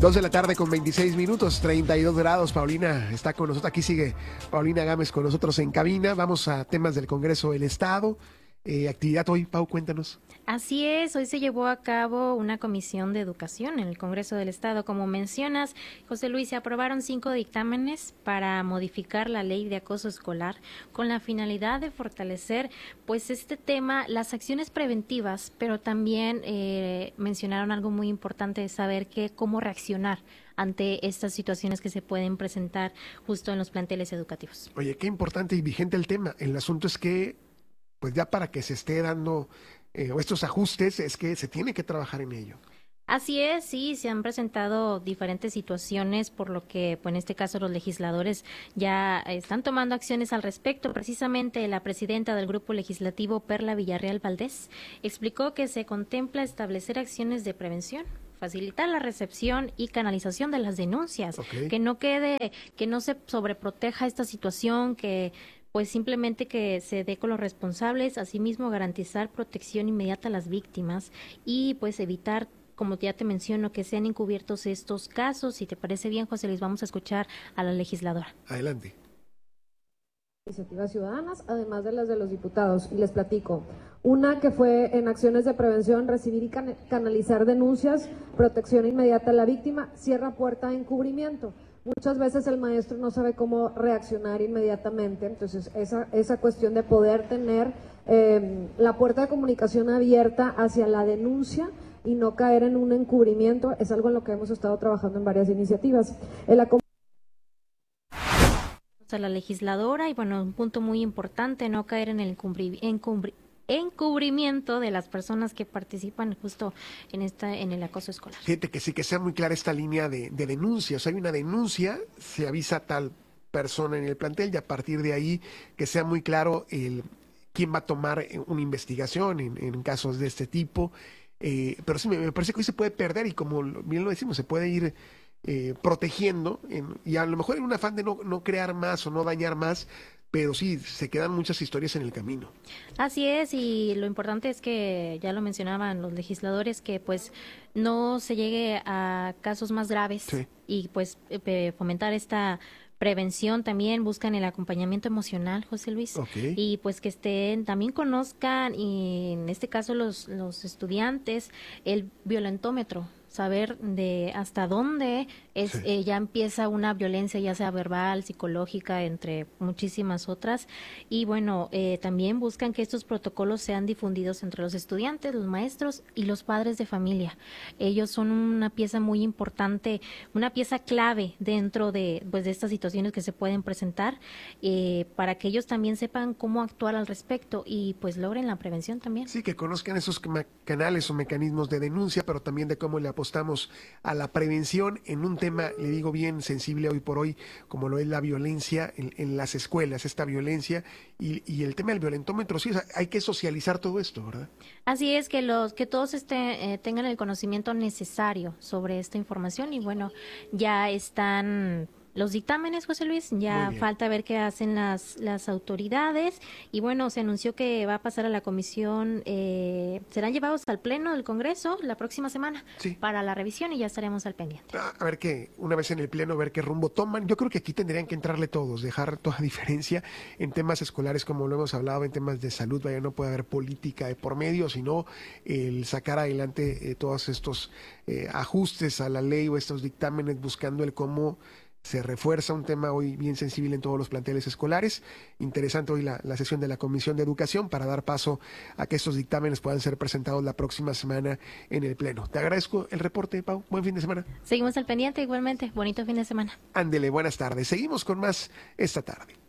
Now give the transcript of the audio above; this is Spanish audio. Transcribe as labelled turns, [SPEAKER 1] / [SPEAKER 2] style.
[SPEAKER 1] 2 de la tarde con 26 minutos, 32 grados. Paulina está con nosotros. Aquí sigue Paulina Gámez con nosotros en cabina. Vamos a temas del Congreso del Estado. Actividad hoy, Pau, cuéntanos.
[SPEAKER 2] Así es, hoy se llevó a cabo una comisión de educación en el Congreso del Estado. Como mencionas, José Luis, se aprobaron 5 dictámenes para modificar la ley de acoso escolar con la finalidad de fortalecer pues este tema, las acciones preventivas, pero también mencionaron algo muy importante de saber cómo reaccionar ante estas situaciones que se pueden presentar justo en los planteles educativos.
[SPEAKER 1] Oye, qué importante y vigente el tema. El asunto es que, pues ya para que se esté dando estos ajustes, es que se tiene que trabajar en ello.
[SPEAKER 2] Así es, sí, se han presentado diferentes situaciones, por lo que, pues, en este caso, los legisladores ya están tomando acciones al respecto. Precisamente la presidenta del Grupo Legislativo, Perla Villarreal Valdés, explicó que se contempla establecer acciones de prevención, facilitar la recepción y canalización de las denuncias, que no se sobreproteja esta situación, que pues simplemente que se dé con los responsables, asimismo garantizar protección inmediata a las víctimas y pues evitar, como ya te menciono, que sean encubiertos estos casos. Si te parece bien, José Luis, vamos a escuchar a la legisladora.
[SPEAKER 1] Adelante.
[SPEAKER 3] Iniciativas ciudadanas, además de las de los diputados, y les platico. Una que fue en acciones de prevención, recibir y canalizar denuncias, protección inmediata a la víctima, cierra puerta a encubrimiento. Muchas veces el maestro no sabe cómo reaccionar inmediatamente, entonces esa cuestión de poder tener la puerta de comunicación abierta hacia la denuncia y no caer en un encubrimiento es algo en lo que hemos estado trabajando en varias iniciativas.
[SPEAKER 2] A la legisladora y bueno, un punto muy importante, no caer en el encubrimiento de las personas que participan justo en el acoso escolar.
[SPEAKER 1] Fíjate que sí, que sea muy clara esta línea de denuncia. O sea, hay una denuncia, se avisa a tal persona en el plantel y a partir de ahí que sea muy claro quién va a tomar una investigación en casos de este tipo. Pero sí, me parece que hoy se puede perder y como bien lo decimos, se puede ir protegiendo y a lo mejor en un afán de no crear más o no dañar más, pero sí, se quedan muchas historias en el camino.
[SPEAKER 2] Así es, y lo importante es que, ya lo mencionaban los legisladores, que pues no se llegue a casos más graves y pues fomentar esta prevención. También buscan el acompañamiento emocional, José Luis, y pues que también conozcan, y en este caso los estudiantes, el violentómetro, saber de hasta dónde ya empieza una violencia, ya sea verbal, psicológica, entre muchísimas otras. Y bueno, también buscan que estos protocolos sean difundidos entre los estudiantes, los maestros y los padres de familia. Ellos son una pieza muy importante, una pieza clave dentro de estas situaciones que se pueden presentar, para que ellos también sepan cómo actuar al respecto y pues logren la prevención también.
[SPEAKER 1] Sí, que conozcan esos canales o mecanismos de denuncia, pero también de cómo le apostamos a la prevención en un tema, le digo, bien sensible hoy por hoy, como lo es la violencia en las escuelas, esta violencia y el tema del violentómetro. Sí, o sea, hay que socializar todo esto, ¿verdad?
[SPEAKER 2] Así es, que todos tengan el conocimiento necesario sobre esta información y bueno, ya están los dictámenes, José Luis, ya falta ver qué hacen las autoridades y bueno, se anunció que va a pasar a la comisión, serán llevados al pleno del Congreso la próxima semana para la revisión y ya estaremos al pendiente.
[SPEAKER 1] A ver una vez en el pleno, ver qué rumbo toman. Yo creo que aquí tendrían que entrarle todos, dejar toda diferencia en temas escolares, como lo hemos hablado, en temas de salud, vaya, no puede haber política de por medio, sino el sacar adelante todos estos ajustes a la ley o estos dictámenes buscando el cómo se refuerza un tema hoy bien sensible en todos los planteles escolares. Interesante hoy la sesión de la Comisión de Educación para dar paso a que estos dictámenes puedan ser presentados la próxima semana en el Pleno. Te agradezco el reporte, Pau. Buen fin de semana.
[SPEAKER 2] Seguimos al pendiente igualmente. Bonito fin de semana.
[SPEAKER 1] Ándele, buenas tardes. Seguimos con más esta tarde.